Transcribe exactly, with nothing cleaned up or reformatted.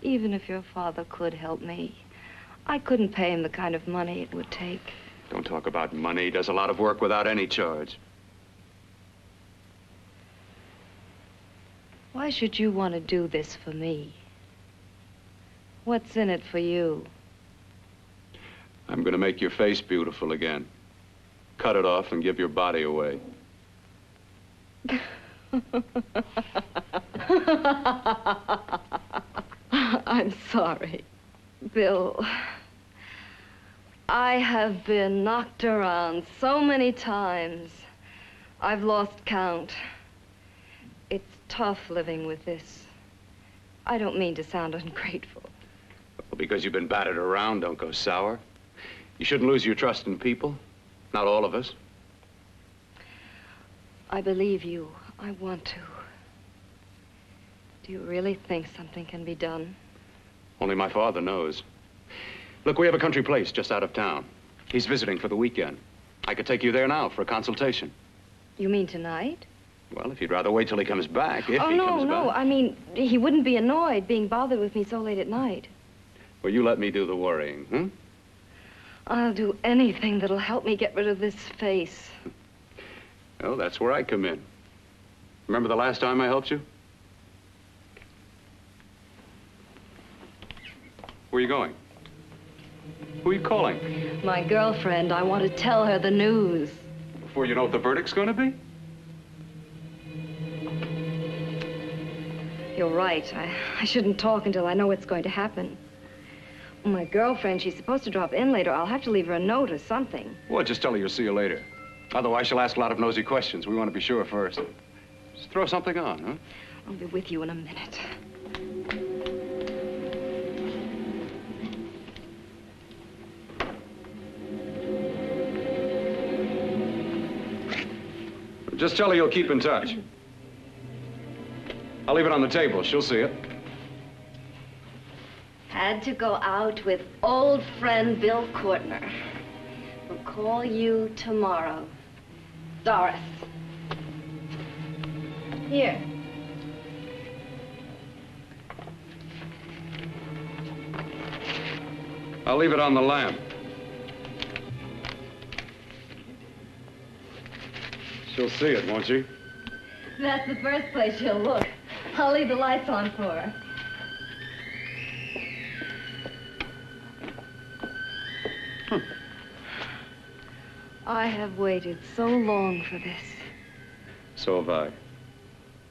Even if your father could help me, I couldn't pay him the kind of money it would take. Don't talk about money. He does a lot of work without any charge. Why should you want to do this for me? What's in it for you? I'm going to make your face beautiful again. Cut it off and give your body away. I'm sorry, Bill. I have been knocked around so many times. I've lost count. It's tough living with this. I don't mean to sound ungrateful. Well, because you've been battered around, don't go sour. You shouldn't lose your trust in people. Not all of us. I believe you. I want to. Do you really think something can be done? Only my father knows. Look, we have a country place just out of town. He's visiting for the weekend. I could take you there now for a consultation. You mean tonight? Well, if you'd rather wait till he comes back, if oh, he no, comes no. back. I mean, he wouldn't be annoyed being bothered with me so late at night. Well, you let me do the worrying, hmm? I'll do anything that'll help me get rid of this face. Well, that's where I come in. Remember the last time I helped you? Where are you going? Who are you calling? My girlfriend. I want to tell her the news. Before you know what the verdict's going to be? You're right. I, I shouldn't talk until I know what's going to happen. My girlfriend, she's supposed to drop in later. I'll have to leave her a note or something. Well, just tell her you'll see you later. Otherwise, she'll ask a lot of nosy questions. We want to be sure first. Just throw something on, huh? I'll be with you in a minute. Just tell her you'll keep in touch. I'll leave it on the table. She'll see it. Had to go out with old friend Bill Courtner. We'll call you tomorrow. Doris. Here. I'll leave it on the lamp. She'll see it, won't she? That's the first place she'll look. I'll leave the lights on for her. Huh. I have waited so long for this. So have I.